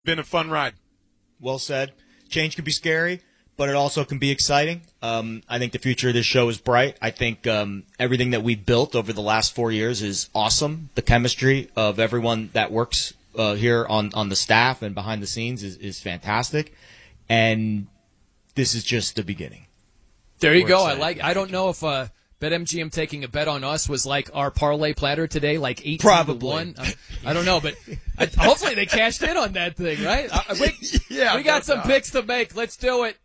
Been a fun ride. Well said. Change can be scary, but it also can be exciting. I think the future of this show is bright. I think everything that we've built over the last 4 years is awesome. The chemistry of everyone that works here on the staff and behind the scenes is fantastic. And this is just the beginning. There you go. I don't know if BetMGM taking a bet on us was like our parlay platter today, like 18-1. I don't know, but hopefully they cashed in on that thing, right? We got some picks to make. Let's do it.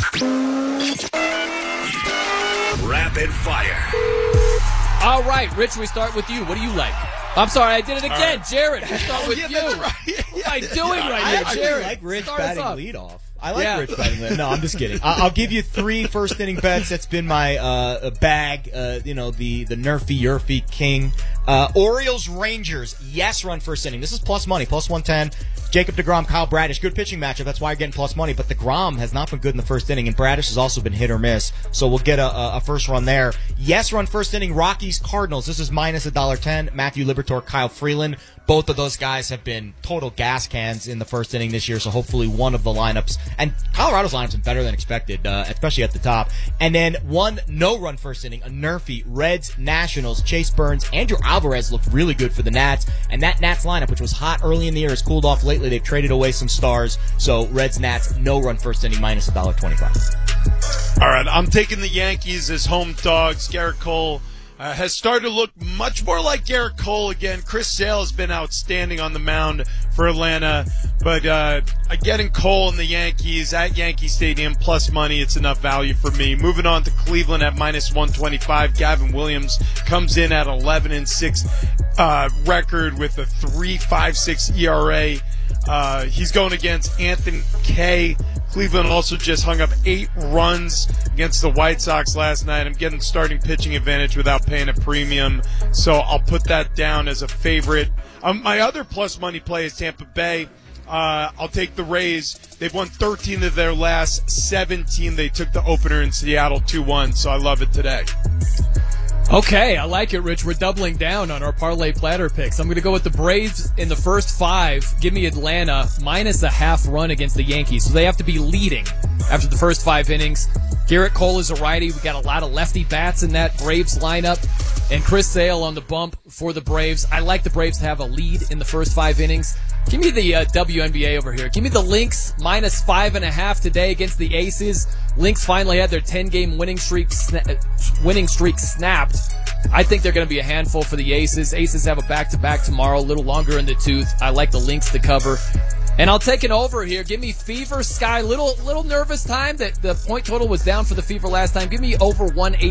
Rapid fire. All right, Rich, we start with you. What do you like? I'm sorry, I did it again. Right. Jared, we start with you. Right. What am I doing right here, Jared? I like Rich batting leadoff. I like Rich batting leadoff. No, I'm just kidding. I'll give you 3 first-inning bets. That's been my bag, the Nerfy king. Orioles-Rangers, yes, run first inning. This is plus money, plus 110. Jacob deGrom, Kyle Bradish, good pitching matchup. That's why you're getting plus money. But deGrom has not been good in the first inning, and Bradish has also been hit or miss. So we'll get a first run there. Yes, run first inning. Rockies-Cardinals. This is minus $1.10. Matthew Liberatore, Kyle Freeland. Both of those guys have been total gas cans in the first inning this year, so hopefully one of the lineups. And Colorado's lineup's been better than expected, especially at the top. And then one no-run first inning, a Nerfy, Reds, Nationals, Chase Burns, Andrew Alvarez looked really good for the Nats. And that Nats lineup, which was hot early in the year, has cooled off lately. They've traded away some stars. So Reds, Nats, no-run first inning, minus $1.25. All right, I'm taking the Yankees as home dogs. Garrett Cole has started to look much more like Garrett Cole again. Chris Sale has been outstanding on the mound for Atlanta. But getting Cole and the Yankees at Yankee Stadium plus money, it's enough value for me. Moving on to Cleveland at minus 125. Gavin Williams comes in at 11-6 record with a 3.56 ERA. He's going against Anthony Kay. Cleveland also just hung up 8 runs against the White Sox last night. I'm getting starting pitching advantage without paying a premium, so I'll put that down as a favorite. My other plus money play is Tampa Bay. I'll take the Rays. They've won 13 of their last 17. They took the opener in Seattle 2-1, so I love it today. Okay, I like it, Rich. We're doubling down on our parlay platter picks. I'm going to go with the Braves in the first 5. Give me Atlanta minus a half run against the Yankees. So they have to be leading after the first 5 innings. Garrett Cole is a righty. We got a lot of lefty bats in that Braves lineup. And Chris Sale on the bump for the Braves. I like the Braves to have a lead in the first 5 innings. Give me the WNBA over here. Give me the Lynx minus 5.5 today against the Aces. Lynx finally had their 10-game winning streak snapped. I think they're going to be a handful for the Aces. Aces have a back-to-back tomorrow, a little longer in the tooth. I like the Lynx to cover. And I'll take an over here. Give me Fever Sky. Little nervous time that the point total was down for the Fever last time. Give me over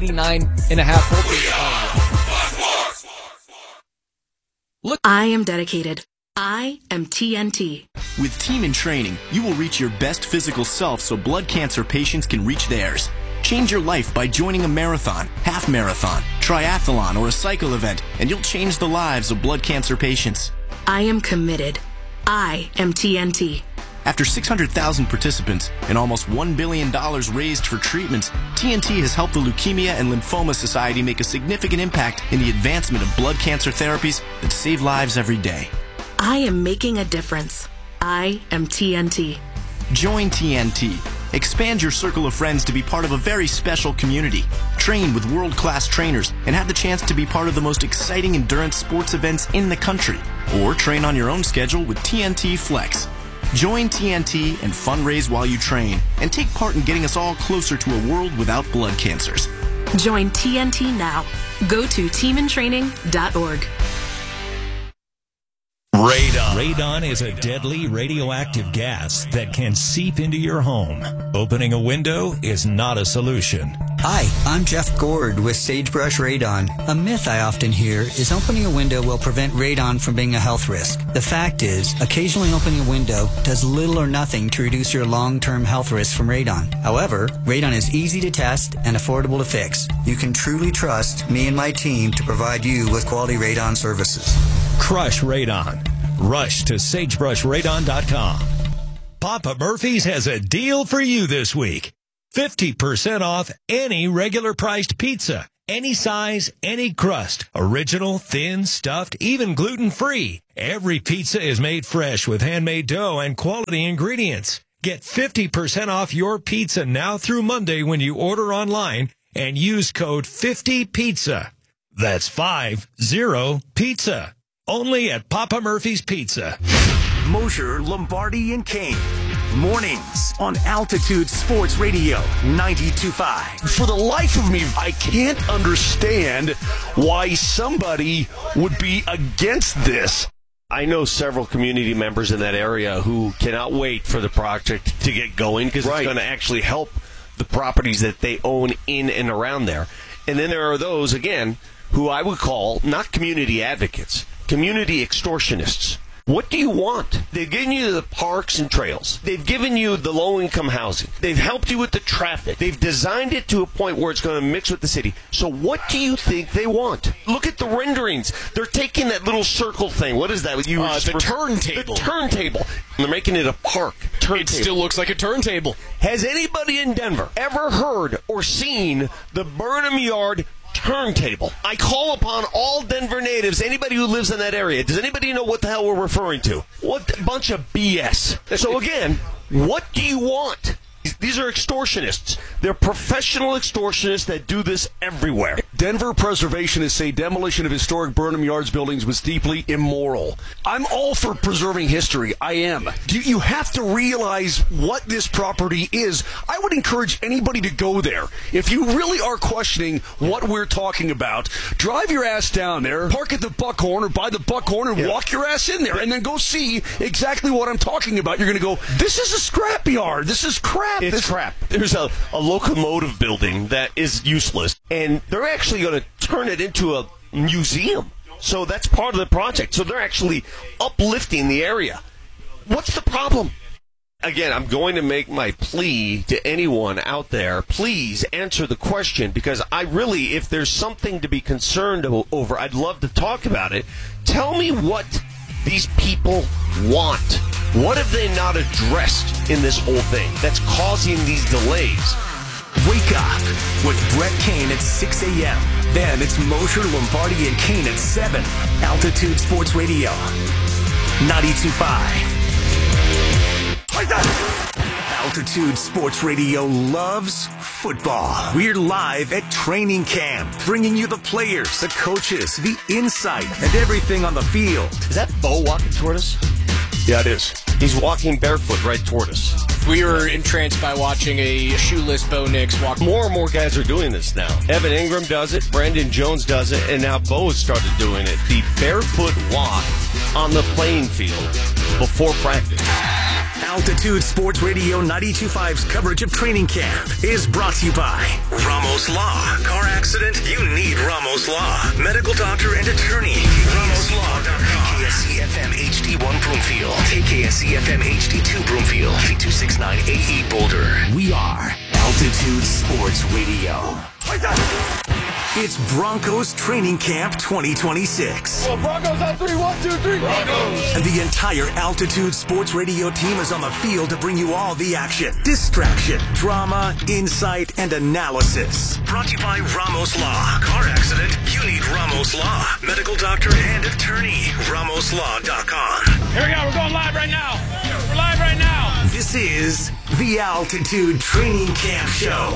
189.5. Look, I am dedicated. I am TNT. With Team in Training, you will reach your best physical self so blood cancer patients can reach theirs. Change your life by joining a marathon, half marathon, triathlon, or a cycle event, and you'll change the lives of blood cancer patients. I am committed. I am TNT. After 600,000 participants and almost $1 billion raised for treatments, TNT has helped the Leukemia and Lymphoma Society make a significant impact in the advancement of blood cancer therapies that save lives every day. I am making a difference. I am TNT. Join TNT. Expand your circle of friends to be part of a very special community. Train with world-class trainers and have the chance to be part of the most exciting endurance sports events in the country. Or train on your own schedule with TNT Flex. Join TNT and fundraise while you train and take part in getting us all closer to a world without blood cancers. Join TNT now. Go to teamintraining.org. Radon. Radon is a deadly radioactive gas that can seep into your home. Opening a window is not a solution. Hi, I'm Jeff Gord with Sagebrush Radon. A myth I often hear is opening a window will prevent radon from being a health risk. The fact is, occasionally opening a window does little or nothing to reduce your long-term health risks from radon. However, radon is easy to test and affordable to fix. You can truly trust me and my team to provide you with quality radon services. Crush radon. Rush to sagebrushradon.com. Papa Murphy's has a deal for you this week. 50% off any regular priced pizza Any size, any crust. Original, thin, stuffed, even gluten-free. Every pizza is made fresh with handmade dough and quality ingredients. Get 50% off your pizza now through Monday when you order online and use code 50PIZZA. That's 50PIZZA. Only at Papa Murphy's Pizza. Mosher, Lombardi, and Kane. Mornings on Altitude Sports Radio 92.5. For the life of me, I can't understand why somebody would be against this. I know several community members in that area who cannot wait for the project to get going because it's going to actually help the properties that they own in and around there. And then there are those, again, who I would call not community advocates, community extortionists. What do you want? They've given you the parks and trails. They've given you the low-income housing. They've helped you with the traffic. They've designed it to a point where it's going to mix with the city. So what do you think they want? Look at the renderings. They're taking that little circle thing. What is that? The turntable. The turntable. They're making it a park. It still looks like a turntable. Has anybody in Denver ever heard or seen the Burnham Yard turntable? I call upon all Denver natives, anybody who lives in that area. Does anybody know what the hell we're referring to? What a bunch of BS. So again, what do you want? These are extortionists. They're professional extortionists that do this everywhere. Denver preservationists say demolition of historic Burnham Yards buildings was deeply immoral. I'm all for preserving history. I am. You have to realize what this property is. I would encourage anybody to go there. If you really are questioning what we're talking about, drive your ass down there, park at the Buckhorn or by the Buckhorn and walk your ass in there and then go see exactly what I'm talking about. You're going to go, this is a scrapyard. This is crap. It's crap. There's a locomotive building that is useless, and they're actually going to turn it into a museum. So that's part of the project. So they're actually uplifting the area. What's the problem? Again, I'm going to make my plea to anyone out there. Please answer the question, because I really, if there's something to be concerned over, I'd love to talk about it. Tell me what these people want. What have they not addressed in this whole thing that's causing these delays? Wake up with Brett Kane at 6 a.m. Then it's Mosher, Lombardi, and Kane at 7. Altitude Sports Radio 92.5. Altitude Sports Radio loves football. We're live at training camp, bringing you the players, the coaches, the insight, and everything on the field. Is that Bo walking toward us? Yeah, it is. He's walking barefoot right toward us. We were entranced by watching a shoeless Bo Nix walk. More and more guys are doing this now. Evan Ingram does it, Brandon Jones does it, and now Bo has started doing it. The barefoot walk on the playing field before practice. Altitude Sports Radio 92.5's coverage of training camp is brought to you by Ramos Law. Car accident? You need Ramos Law. Medical doctor and attorney. RamosLaw.com. KSC-FM HD1 Broomfield. KSC-FM HD2 Broomfield. 3269 AE Boulder. We are Altitude Sports Radio. It's Broncos Training Camp 2026. Well, Broncos on 3, 1, 2, 3. Broncos! And the entire Altitude Sports Radio team is on the field to bring you all the action, distraction, drama, insight, and analysis. Brought to you by Ramos Law. Car accident? You need Ramos Law. Medical doctor and attorney. RamosLaw.com. Here we go. We're going live right now. We're live right now. This is the Altitude Training Camp Show.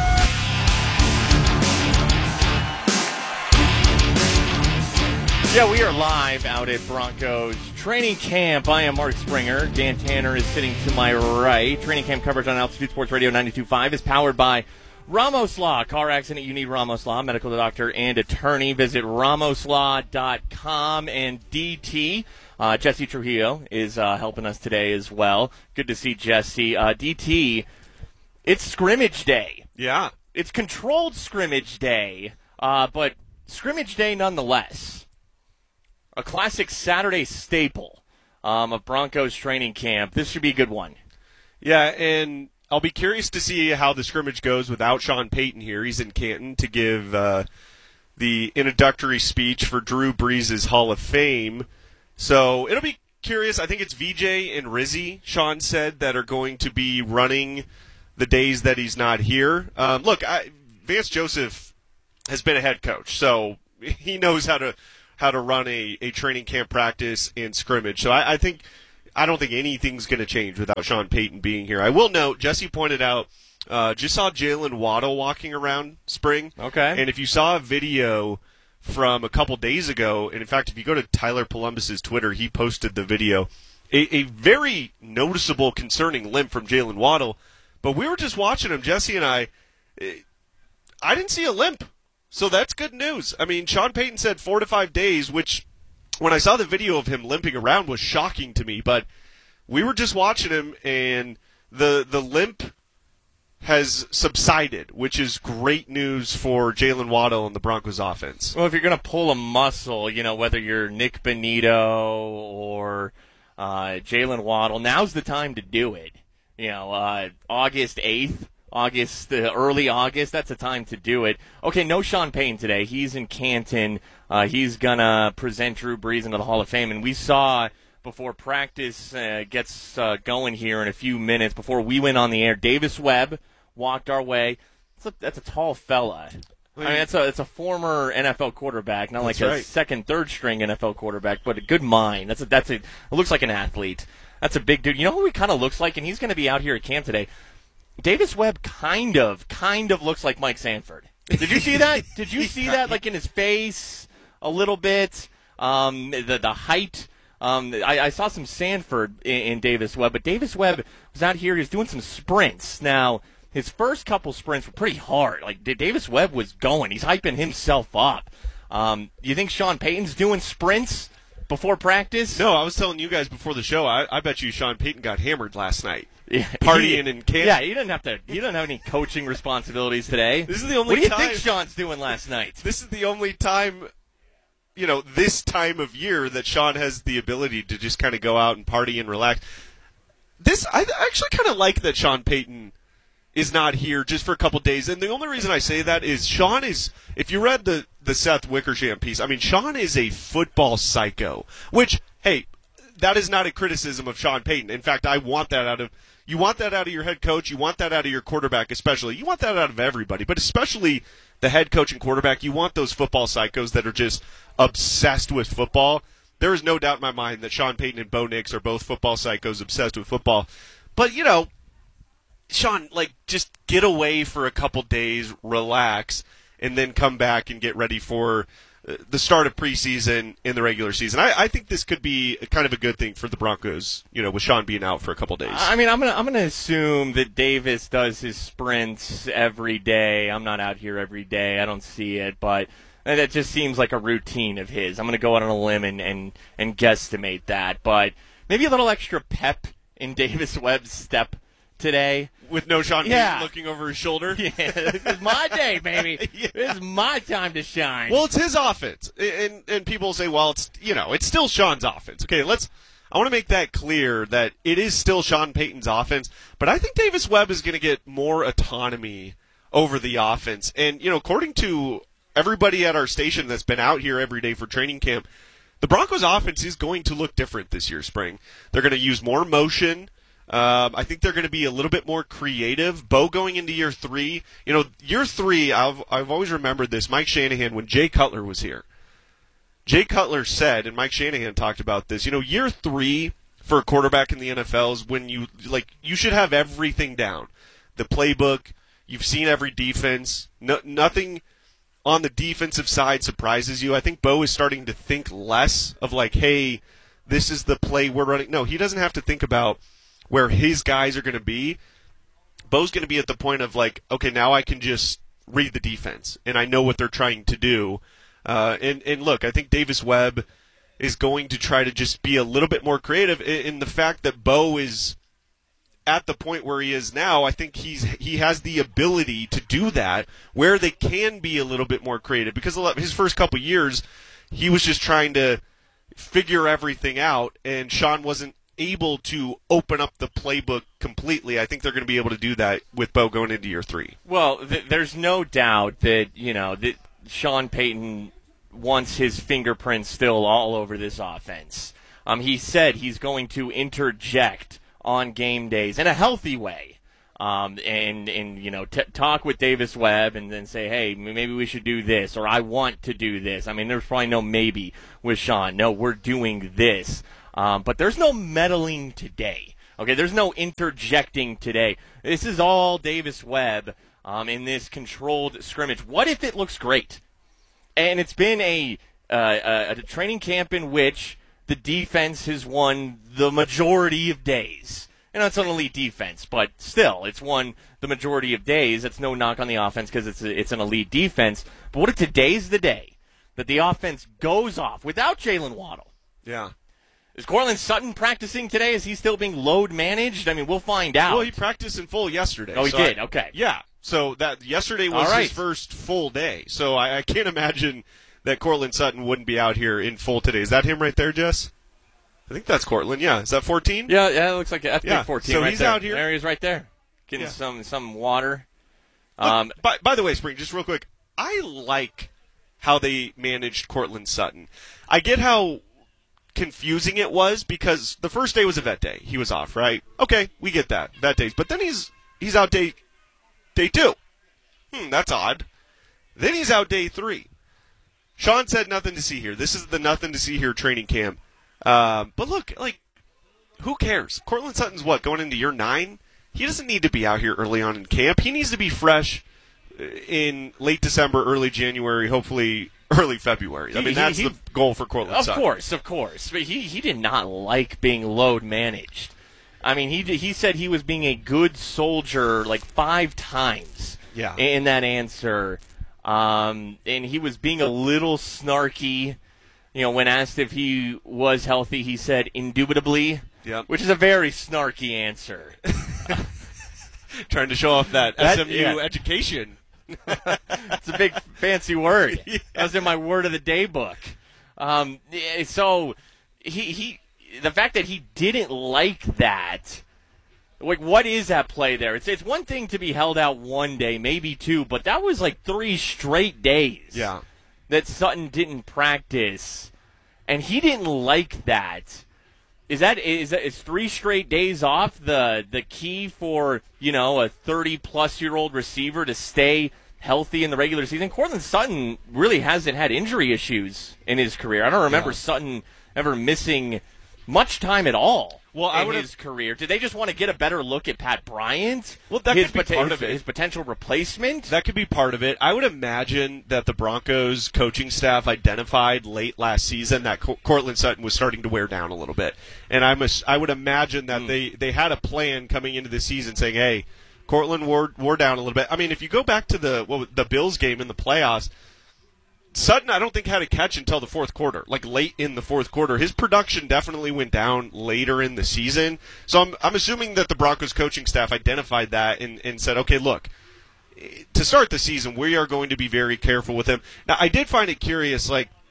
Yeah, we are live out at Broncos training camp. I am Mark Springer. Dan Tanner is sitting to my right. Training camp coverage on Altitude Sports Radio 92.5 is powered by Ramos Law. Car accident, you need Ramos Law. Medical doctor and attorney. Visit RamosLaw.com. And DT, Jesse Trujillo, is helping us today as well. Good to see Jesse. DT, it's scrimmage day. Yeah. It's controlled scrimmage day, but scrimmage day nonetheless. A classic Saturday staple of Broncos training camp. This should be a good one. Yeah, and I'll be curious to see how the scrimmage goes without Sean Payton here. He's in Canton to give the introductory speech for Drew Brees' Hall of Fame. So it'll be curious. I think it's VJ and Rizzy, Sean said, that are going to be running the days that he's not here. Look, Vance Joseph has been a head coach, so he knows how to run a training camp practice and scrimmage. So I don't think anything's going to change without Sean Payton being here. I will note, Jesse pointed out, just saw Jalen Waddle walking around spring. Okay. And if you saw a video from a couple days ago, and in fact, if you go to Tyler Columbus's Twitter, he posted the video, a very noticeable, concerning limp from Jalen Waddle. But we were just watching him, Jesse and I didn't see a limp. So that's good news. I mean, Sean Payton said 4 to 5 days, which when I saw the video of him limping around was shocking to me. But we were just watching him, and the limp has subsided, which is great news for Jalen Waddle and the Broncos offense. Well, if you're going to pull a muscle, whether you're Nick Bonito or Jalen Waddle, now's the time to do it. August 8th, early August, that's the time to do it. Okay, no Sean Payton today. He's in Canton. He's going to present Drew Brees into the Hall of Fame. And we saw before practice gets going here in a few minutes, before we went on the air, Davis Webb walked our way. That's a tall fella. I mean, it's a former NFL quarterback, not like a second, third string NFL quarterback, but a good mind. It looks like an athlete. That's a big dude. You know who he kind of looks like, and he's going to be out here at camp today. Davis Webb kind of looks like Mike Sanford. Did you see that? Did you see that, like in his face a little bit? The height. I saw some Sanford in Davis Webb, but Davis Webb was out here. He was doing some sprints. Now, his first couple sprints were pretty hard. Like, Davis Webb was going. He's hyping himself up. You think Sean Payton's doing sprints before practice? No, I was telling you guys before the show, I bet you Sean Payton got hammered last night. Yeah, partying in Canton. Yeah, he doesn't have any coaching responsibilities today. This is the only time. What do time you think Sean's doing last night? This is the only time, this time of year that Sean has the ability to just kind of go out and party and relax. I actually kind of like that Sean Payton is not here just for a couple days. And the only reason I say that is Sean is, if you read the Seth Wickersham piece, I mean, Sean is a football psycho, which, hey, that is not a criticism of Sean Payton. In fact, you want that out of your head coach. You want that out of your quarterback especially. You want that out of everybody, but especially the head coach and quarterback. You want those football psychos that are just obsessed with football. There is no doubt in my mind that Sean Payton and Bo Nix are both football psychos obsessed with football. But, Sean, just get away for a couple days, relax, and then come back and get ready for the start of preseason in the regular season. I think this could be kind of a good thing for the Broncos, with Sean being out for a couple days. I mean, I'm gonna assume that Davis does his sprints every day. I'm not out here every day. I don't see it, but that just seems like a routine of his. I'm gonna go out on a limb and guesstimate that, but maybe a little extra pep in Davis Webb's step today. With no Sean Payton looking over his shoulder? Yeah, this is my day, baby. Yeah. This is my time to shine. Well, it's his offense. And people say, well, it's still Sean's offense. Okay, I want to make that clear that it is still Sean Payton's offense, but I think Davis Webb is going to get more autonomy over the offense. And, according to everybody at our station that's been out here every day for training camp, the Broncos offense is going to look different this year, spring. They're going to use more motion. I think they're going to be a little bit more creative. Bo going into year 3. Year 3, I've always remembered this. Mike Shanahan, when Jay Cutler was here, Jay Cutler said, and Mike Shanahan talked about this, year 3 for a quarterback in the NFL is when you should have everything down. The playbook, you've seen every defense. Nothing on the defensive side surprises you. I think Bo is starting to think less of hey, this is the play we're running. No, he doesn't have to think about where his guys are going to be. Bo's going to be at the point of okay, now I can just read the defense, and I know what they're trying to do. And look, I think Davis Webb is going to try to just be a little bit more creative. In the fact that Bo is at the point where he is now, I think he has the ability to do that, where they can be a little bit more creative. Because his first couple years, he was just trying to figure everything out, and Sean wasn't able to open up the playbook completely. I think they're going to be able to do that with Bo going into year 3. Well, there's no doubt that that Sean Payton wants his fingerprints still all over this offense. He said he's going to interject on game days in a healthy way. and talk with Davis Webb and then say, hey, maybe we should do this, or I want to do this. I mean, there's probably no maybe with Sean. No, we're doing this. But there's no meddling today. Okay, there's no interjecting today. This is all Davis Webb in this controlled scrimmage. What if it looks great? And it's been a training camp in which the defense has won the majority of days. It's an elite defense, but still, it's won the majority of days. That's no knock on the offense because it's an elite defense. But what if today's the day that the offense goes off without Jalen Waddle? Yeah. Is Courtland Sutton practicing today? Is he still being load managed? I mean, we'll find out. Well, he practiced in full yesterday. Oh, he did? Okay. Yeah. So that yesterday was his first full day. So I can't imagine that Courtland Sutton wouldn't be out here in full today. Is that him right there, Jess? I think that's Courtland. Yeah. Is that 14? Yeah, it looks like that's big 14 so right he's there. out here. There he is right there. Getting some water. By the way, Spring, just real quick, I like how they managed Courtland Sutton. I get how confusing it was because the first day was a vet day. He was off, right? Okay, we get that. Vet days. But then he's out day 2. That's odd. Then he's out day 3. Sean said nothing to see here. This is the nothing to see here training camp. But look, who cares? Courtland Sutton's going into year 9? He doesn't need to be out here early on in camp. He needs to be fresh in late December, early January, hopefully early February. I mean, that's the goal for Courtland Sutton. Of course. But he did not like being load managed. I mean, he said he was being a good soldier 5 times in that answer. And he was being a little snarky. When asked if he was healthy, he said indubitably, which is a very snarky answer. Trying to show off that SMU education. It's a big fancy word. Yeah. That was in my word of the day book. So the fact that he didn't like that, what is that play there? It's one thing to be held out one day, maybe 2, but that was 3 straight days. Yeah. That Sutton didn't practice, and he didn't like that. Is 3 straight days off the key for a 30-plus-year-old receiver to stay healthy in the regular season? Courtland Sutton really hasn't had injury issues in his career. I don't remember Sutton ever missing much time at all in his career. Did they just want to get a better look at Pat Bryant? Well, that could be part of it. His potential replacement? That could be part of it. I would imagine that the Broncos coaching staff identified late last season that Courtland Sutton was starting to wear down a little bit. And I would imagine that they had a plan coming into the season saying, hey, Courtland wore down a little bit. I mean, if you go back to the Bills game in the playoffs, Sutton, I don't think, had a catch until the fourth quarter, late in the fourth quarter. His production definitely went down later in the season. So I'm assuming that the Broncos coaching staff identified that and said, okay, look, to start the season, we are going to be very careful with him. Now, I did find it curious,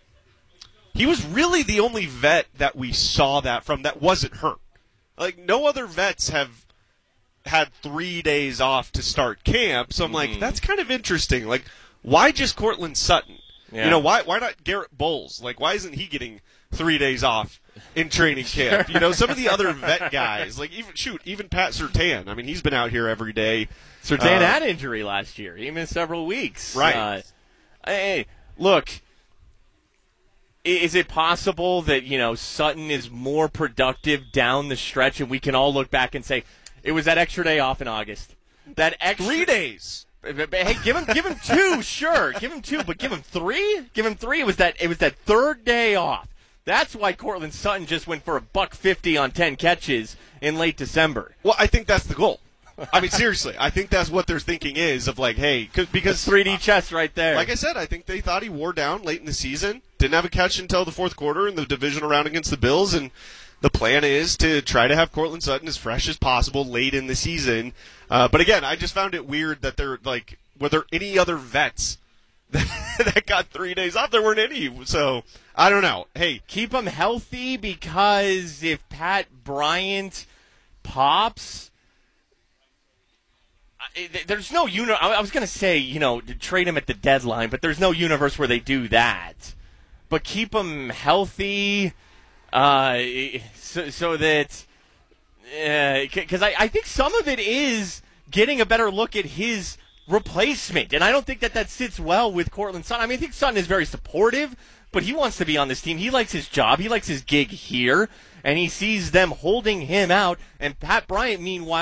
he was really the only vet that we saw that from that wasn't hurt. No other vets have had 3 days off to start camp. So I'm that's kind of interesting. Why just Courtland Sutton? Yeah. Why not Garrett Bowles? Why isn't he getting 3 days off in training camp? Some of the other vet guys, even Pat Surtain. I mean, he's been out here every day. Surtain had injury last year. He missed several weeks. Right. Hey, look, is it possible that, Sutton is more productive down the stretch and we can all look back and say, it was that extra day off in August? That extra 3 days. Hey, give him 2, sure. Give him 2, but give him 3? Give him 3. It was that 3rd day off. That's why Courtland Sutton just went for $150 on 10 catches in late December. Well, I think that's the goal. I mean, seriously, I think that's what their thinking is of because 3D chess right there. Like I said, I think they thought he wore down late in the season. Didn't have a catch until the fourth quarter in the divisional round against the Bills, and the plan is to try to have Courtland Sutton as fresh as possible late in the season. But again, I just found it weird that were there any other vets that got 3 days off? There weren't any. So, I don't know. Hey, keep them healthy because if Pat Bryant pops, there's no I was going to say, to trade him at the deadline, but there's no universe where they do that. But keep them healthy so that because I think some of it is getting a better look at his replacement. And I don't think that sits well with Cortland Sutton. I mean, I think Sutton is very supportive, but he wants to be on this team. He likes his job. He likes his gig here, and he sees them holding him out. And Pat Bryant, meanwhile,